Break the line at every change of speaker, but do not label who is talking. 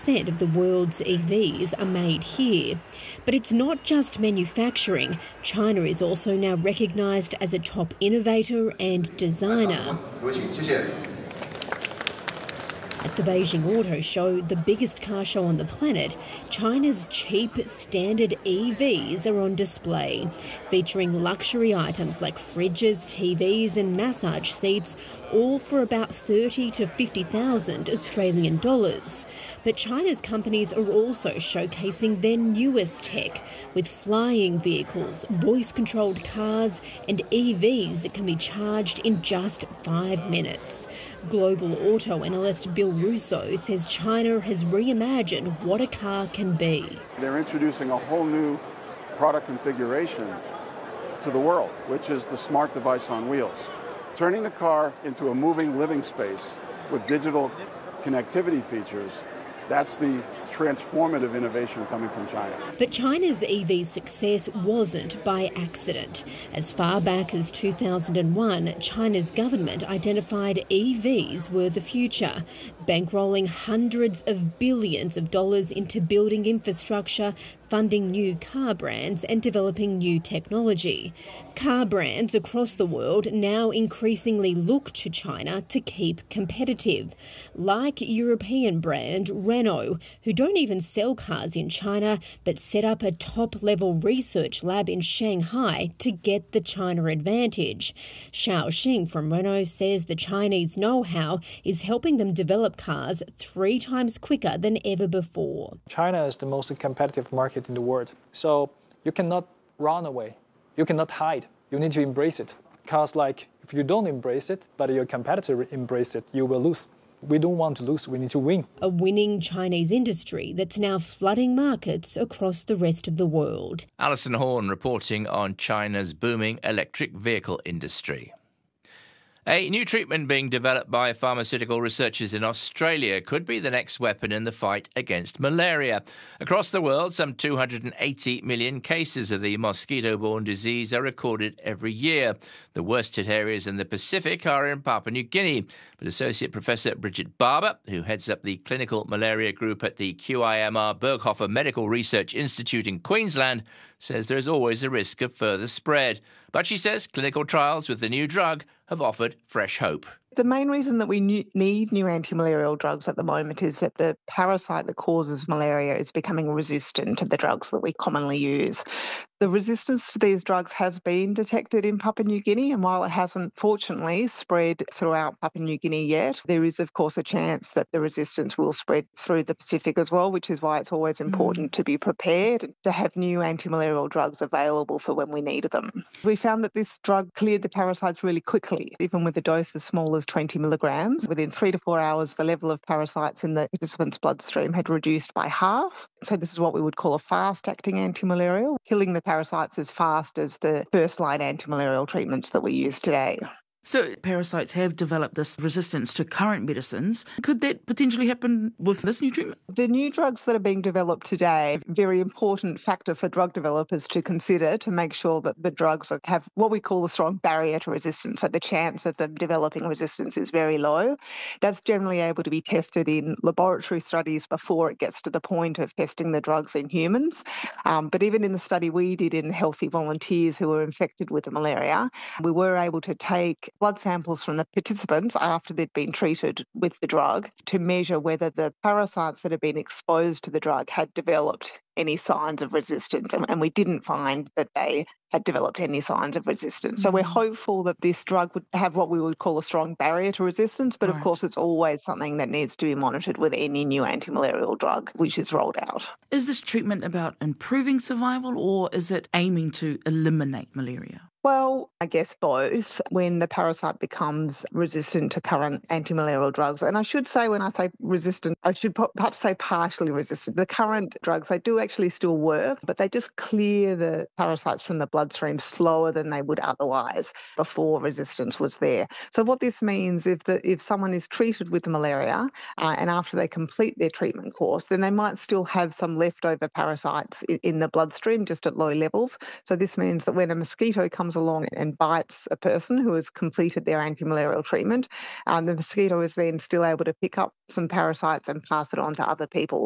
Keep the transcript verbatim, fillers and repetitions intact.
percent of the world's E Vs are made here. But it's not just manufacturing. China is also now recognised as a top innovator and designer. At the Beijing Auto Show, the biggest car show on the planet, China's cheap standard E Vs are on display, featuring luxury items like fridges, T Vs and massage seats, all for about thirty to fifty thousand Australian dollars. But China's companies are also showcasing their newest tech, with flying vehicles, voice-controlled cars and E Vs that can be charged in just five minutes. Global auto analyst Bill Russo says China has reimagined what a car can be.
They're introducing a whole new product configuration to the world, which is the smart device on wheels, turning the car into a moving living space with digital connectivity features. That's the transformative innovation coming from China.
But China's E V success wasn't by accident. As far back as two thousand one, China's government identified E Vs were the future, bankrolling hundreds of billions of dollars into building infrastructure, funding new car brands and developing new technology. Car brands across the world now increasingly look to China to keep competitive, like European brand Renault, who don't even sell cars in China but set up a top-level research lab in Shanghai to get the China advantage. Xiao Xing from Renault says the Chinese know-how is helping them develop cars three times quicker than ever before.
China is the most competitive market in the world, so you cannot run away. You cannot hide. You need to embrace it. Because like if you don't embrace it, but your competitor embrace it, you will lose. We don't want to lose, we need to win.
A winning Chinese industry that's now flooding markets across the rest of the world.
Alison Horn reporting on China's booming electric vehicle industry. A new treatment being developed by pharmaceutical researchers in Australia could be the next weapon in the fight against malaria. Across the world, some two hundred eighty million cases of the mosquito-borne disease are recorded every year. The worst hit areas in the Pacific are in Papua New Guinea. But Associate Professor Bridget Barber, who heads up the clinical malaria group at the Q I M R Berghofer Medical Research Institute in Queensland, says there is always a risk of further spread. But she says clinical trials with the new drug have offered fresh hope.
The main reason that we need new anti-malarial drugs at the moment is that the parasite that causes malaria is becoming resistant to the drugs that we commonly use. The resistance to these drugs has been detected in Papua New Guinea, and while it hasn't, fortunately, spread throughout Papua New Guinea yet, there is, of course, a chance that the resistance will spread through the Pacific as well, which is why it's always important mm. to be prepared to have new anti-malarial drugs available for when we need them. We found that this drug cleared the parasites really quickly, even with a dose as small as twenty milligrams. Within three to four hours, the level of parasites in the participant's bloodstream had reduced by half. So this is what we would call a fast-acting anti-malarial, killing the parasites as fast as the first-line anti-malarial treatments that we use today.
So parasites have developed this resistance to current medicines. Could that potentially happen with this new treatment?
The new drugs that are being developed today, a very important factor for drug developers to consider to make sure that the drugs have what we call a strong barrier to resistance. So the chance of them developing resistance is very low. That's generally able to be tested in laboratory studies before it gets to the point of testing the drugs in humans. Um, but even in the study we did in healthy volunteers who were infected with the malaria, we were able to take blood samples from the participants after they'd been treated with the drug to measure whether the parasites that had been exposed to the drug had developed any signs of resistance. And we didn't find that they had developed any signs of resistance. So we're hopeful that this drug would have what we would call a strong barrier to resistance, but right. of course it's always something that needs to be monitored with any new anti-malarial drug which is rolled out.
Is this treatment about improving survival or is it aiming to eliminate malaria?
Well, I guess both. When the parasite becomes resistant to current anti-malarial drugs, and I should say when I say resistant, I should perhaps say partially resistant. The current drugs, they do actually still work, but they just clear the parasites from the bloodstream slower than they would otherwise before resistance was there. So what this means is that if someone is treated with malaria uh, and after they complete their treatment course, then they might still have some leftover parasites in the bloodstream just at low levels. So this means that when a mosquito comes along and bites a person who has completed their anti-malarial treatment, um, the mosquito is then still able to pick up some parasites and pass it on to other people.